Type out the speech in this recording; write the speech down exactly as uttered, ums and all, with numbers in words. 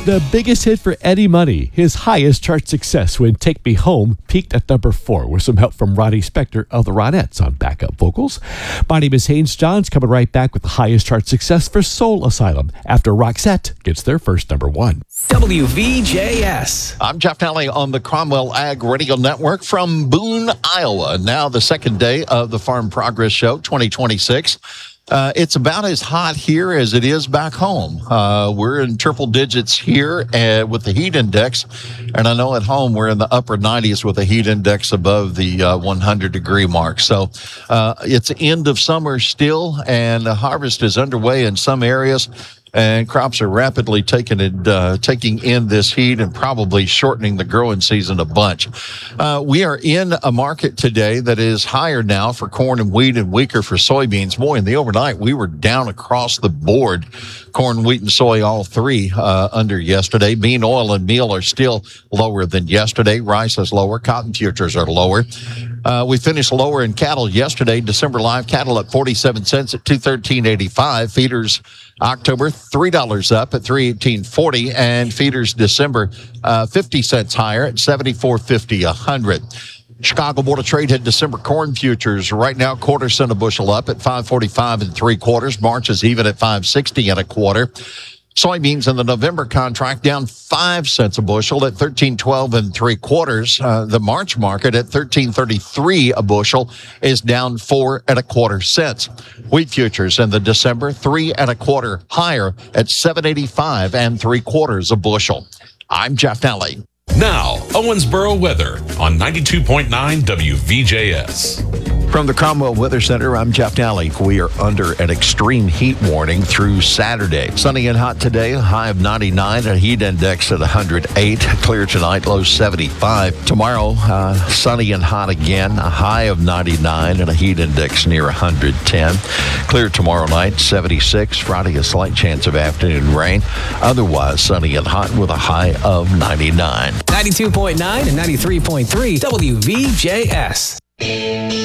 The biggest hit for Eddie Money, his highest chart success when Take Me Home peaked at number four with some help from Ronnie Spector of the Ronettes on backup vocals. My name is Haynes Johns, coming right back with the highest chart success for Soul Asylum after Roxette gets their first number one. W V J S. I'm Jeff Nally on the Cromwell Ag Radio Network from Boone, Iowa. Now the second day of the Farm Progress Show twenty twenty-six. Uh, it's about as hot here as it is back home. Uh, we're in triple digits here uh, with the heat index. And I know at home we're in the upper nineties with a heat index above the uh, one hundred degree mark. So uh, it's end of summer still, and the harvest is underway in some areas. And crops are rapidly taking it, uh, taking in this heat and probably shortening the growing season a bunch. Uh, we are in a market today that is higher now for corn and wheat and weaker for soybeans. Boy, in the overnight, we were down across the board. Corn, wheat, and soy, all three uh, under yesterday. Bean, oil, and meal are still lower than yesterday. Rice is lower. Cotton futures are lower. Uh, we finished lower in cattle yesterday. December live cattle at forty-seven cents at two thirteen eighty-five. Feeders October three dollars up at three eighteen forty, and feeders December uh, fifty cents higher at seventy-four fifty a hundred. Chicago Board of Trade had December corn futures right now quarter cent a bushel up at five forty-five and three quarters. March is even at five sixty and a quarter. Soybeans in the November contract down five cents a bushel at thirteen twelve and three quarters. Uh, the March market at thirteen thirty-three a bushel is down four and a quarter cents. Wheat futures in the December three and a quarter higher at seven eighty-five and three quarters a bushel. I'm Jeff Nally. Now, Owensboro weather on ninety-two point nine W V J S. From the Cromwell Weather Center, I'm Jeff Nally. We are under an extreme heat warning through Saturday. Sunny and hot today, a high of ninety-nine, a heat index at one hundred eight. Clear tonight, low seventy-five. Tomorrow, uh, sunny and hot again, a high of ninety-nine and a heat index near one hundred ten. Clear tomorrow night, seventy-six. Friday, a slight chance of afternoon rain. Otherwise, sunny and hot with a high of ninety-nine. ninety-two point nine and ninety-three point three W V J S.